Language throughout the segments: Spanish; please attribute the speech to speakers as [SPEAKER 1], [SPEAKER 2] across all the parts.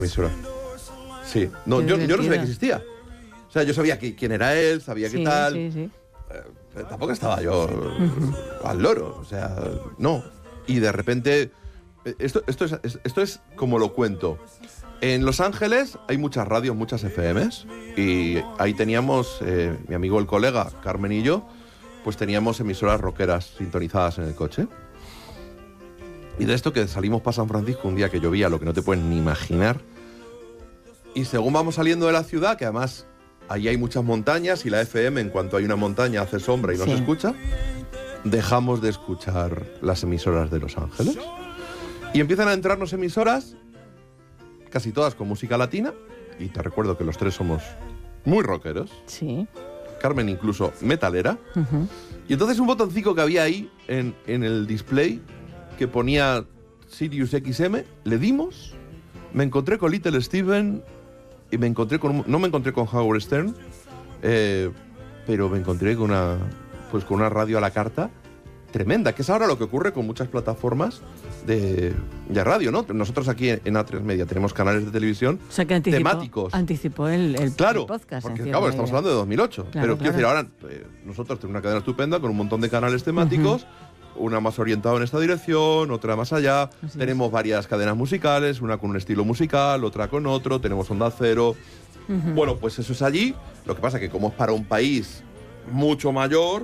[SPEAKER 1] emisora. Sí. No, yo no sabía que existía. O sea, yo sabía quién era él, sabía qué tal.
[SPEAKER 2] Sí.
[SPEAKER 1] Tampoco estaba yo al loro. O sea, no. Y de repente... Esto es como lo cuento. En Los Ángeles hay muchas radios, muchas FMs. Y ahí teníamos, mi amigo el colega, Carmen y yo, pues teníamos emisoras rockeras sintonizadas en el coche. Y de esto que salimos para San Francisco un día que llovía, lo que no te puedes ni imaginar. Y según vamos saliendo de la ciudad, que además ahí hay muchas montañas y la FM, en cuanto hay una montaña, hace sombra y no se escucha, dejamos de escuchar las emisoras de Los Ángeles. Y empiezan a entrarnos emisoras, casi todas con música latina, y te recuerdo que los tres somos muy rockeros.
[SPEAKER 2] Sí.
[SPEAKER 1] Carmen incluso metalera. Y entonces un botoncito que había ahí en el display que ponía Sirius XM, le dimos, me encontré con Little Steven y no me encontré con Howard Stern, pero me encontré con una radio a la carta tremenda, que es ahora lo que ocurre con muchas plataformas de radio, ¿no? Nosotros aquí en A3 Media tenemos canales de televisión,
[SPEAKER 2] o sea, que
[SPEAKER 1] temáticos.
[SPEAKER 2] Anticipó el podcast.
[SPEAKER 1] Porque claro, estamos hablando de 2008. Pero quiero decir, ahora nosotros tenemos una cadena estupenda con un montón de canales temáticos, una más orientada en esta dirección, otra más allá. Tenemos varias cadenas musicales, una con un estilo musical, otra con otro, tenemos Onda Cero. Bueno, pues eso es allí. Lo que pasa es que como es para un país mucho mayor,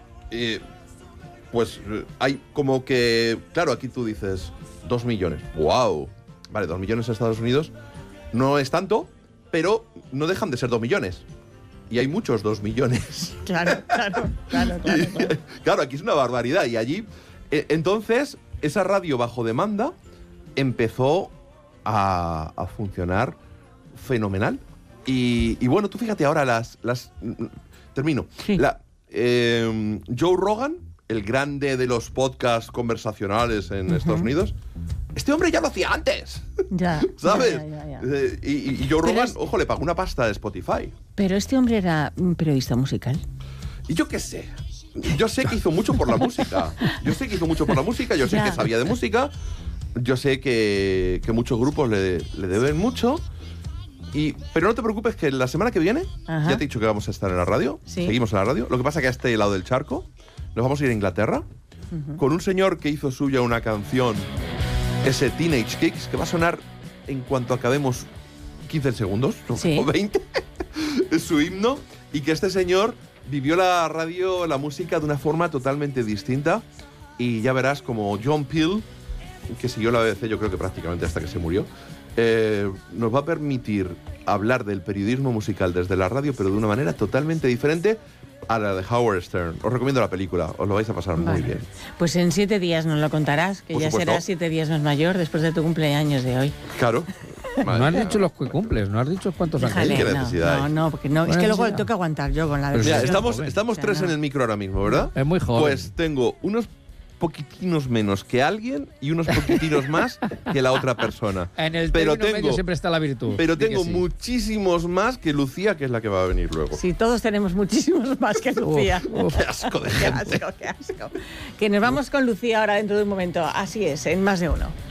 [SPEAKER 1] pues hay como que... Claro, aquí tú dices 2 millones. ¡Wow! Vale, 2 millones en Estados Unidos no es tanto, pero no dejan de ser 2 millones. Y hay muchos 2 millones.
[SPEAKER 2] Claro.
[SPEAKER 1] Claro, aquí es una barbaridad. Y allí... entonces, esa radio bajo demanda empezó a funcionar fenomenal. Y bueno, tú fíjate ahora termino.
[SPEAKER 2] Sí.
[SPEAKER 1] Joe Rogan, el grande de los podcasts conversacionales en Estados Unidos, este hombre ya lo hacía antes.
[SPEAKER 2] Ya.
[SPEAKER 1] ¿Sabes?
[SPEAKER 2] Ya.
[SPEAKER 1] Y Joe Rogan, ojo, le pagó una pasta de Spotify.
[SPEAKER 2] Pero este hombre era un periodista musical.
[SPEAKER 1] Y yo qué sé. Yo sé que hizo mucho por la música. Yo sé que sabía de música. Yo sé que muchos grupos le deben mucho. Pero no te preocupes, que la semana que viene, ya te he dicho que vamos a estar en la radio.
[SPEAKER 2] Sí.
[SPEAKER 1] Seguimos en la radio. Lo que pasa es que a este lado del charco nos vamos a ir a Inglaterra con un señor que hizo suya una canción, ese Teenage Kicks, que va a sonar en cuanto acabemos 15 segundos o 20. Es su himno. Y que este señor vivió la radio, la música de una forma totalmente distinta. Y ya verás como John Peel, que siguió la BBC yo creo que prácticamente hasta que se murió, nos va a permitir hablar del periodismo musical desde la radio, pero de una manera totalmente diferente a la de Howard Stern. Os recomiendo la película, os lo vais a pasar muy bien.
[SPEAKER 2] Pues en 7 días nos lo contarás, que
[SPEAKER 1] Por
[SPEAKER 2] ya
[SPEAKER 1] supuesto.
[SPEAKER 2] serás 7 días más mayor después de tu cumpleaños de hoy.
[SPEAKER 1] Claro.
[SPEAKER 3] No has dicho los que cumples, no has dicho cuántos años.
[SPEAKER 2] Déjale,
[SPEAKER 1] ¿Qué necesidad hay?
[SPEAKER 2] no, porque no, es que luego le toca aguantar yo con la
[SPEAKER 3] Pero
[SPEAKER 1] Mira,
[SPEAKER 2] depresión.
[SPEAKER 1] estamos
[SPEAKER 2] O sea,
[SPEAKER 1] 3
[SPEAKER 2] no.
[SPEAKER 1] en el micro ahora mismo, ¿verdad?
[SPEAKER 3] Es muy joven.
[SPEAKER 1] Pues tengo unos poquitinos menos que alguien y unos poquitinos más que la otra persona.
[SPEAKER 3] En el
[SPEAKER 1] pero
[SPEAKER 3] término medio siempre está la virtud.
[SPEAKER 1] Pero
[SPEAKER 3] Di que
[SPEAKER 1] tengo
[SPEAKER 3] sí.
[SPEAKER 1] muchísimos más que Lucía, que es la que va a venir luego.
[SPEAKER 2] Sí, todos tenemos muchísimos más que Lucía.
[SPEAKER 1] Qué asco de
[SPEAKER 2] Qué
[SPEAKER 1] gente.
[SPEAKER 2] asco, qué asco. Que nos vamos con Lucía ahora dentro de un momento. Así es, en Más de Uno.